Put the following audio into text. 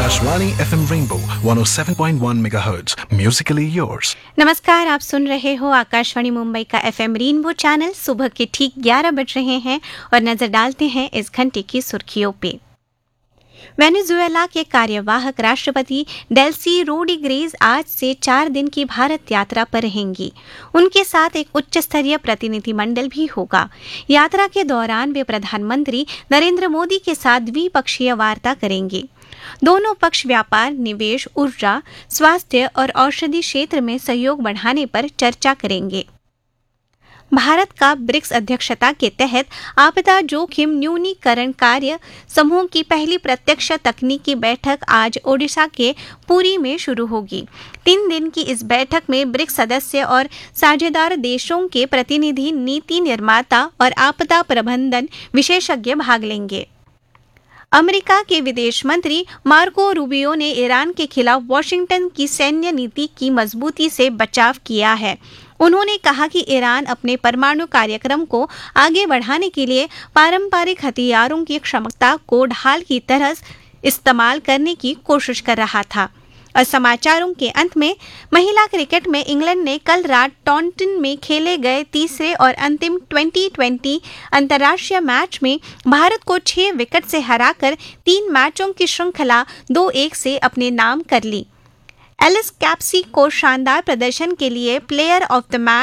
Akashvani FM Rainbow 107.1 MHz. Musically yours. नमस्कार, आप सुन रहे हो आकाशवाणी मुंबई का FM रेनबो चैनल। सुबह के ठीक 11 बज रहे हैं और नजर डालते हैं इस घंटे की सुर्खियों पे। वेनेजुएला के कार्यवाहक राष्ट्रपति डेल्सी रोड्रिगेज आज से 4 दिन की भारत यात्रा पर रहेंगी। उनके साथ एक उच्च स्तरीय प्रतिनिधिमंडल भी होगा। यात्रा के दौरान वे प्रधानमंत्री नरेंद्र मोदी के साथ द्विपक्षीय वार्ता करेंगे। दोनों पक्ष व्यापार, निवेश, ऊर्जा, स्वास्थ्य और औषधि क्षेत्र में सहयोग बढ़ाने पर चर्चा करेंगे। भारत का ब्रिक्स अध्यक्षता के तहत आपदा जोखिम न्यूनीकरण कार्य समूह की पहली प्रत्यक्ष तकनीकी बैठक आज ओडिशा के पुरी में शुरू होगी। 3 दिन की इस बैठक में ब्रिक्स सदस्य और साझेदार देशों के प्रतिनिधि, नीति निर्माता और आपदा प्रबंधन विशेषज्ञ भाग लेंगे। अमेरिका के विदेश मंत्री मार्को रूबियो ने ईरान के खिलाफ वॉशिंगटन की सैन्य नीति की मजबूती से बचाव किया है। उन्होंने कहा कि ईरान अपने परमाणु कार्यक्रम को आगे बढ़ाने के लिए पारंपरिक हथियारों की क्षमता को ढाल की तरह इस्तेमाल करने की कोशिश कर रहा था। और समाचारों के अंत में, महिला क्रिकेट में इंग्लैंड ने कल रात टॉन्टन में खेले गए तीसरे और अंतिम 2020 अंतर्राष्ट्रीय मैच में भारत को 6 विकेट से हराकर 3 मैचों की श्रृंखला 2-1 से अपने नाम कर ली। एलिस कैप्सी को शानदार प्रदर्शन के लिए प्लेयर ऑफ द मैच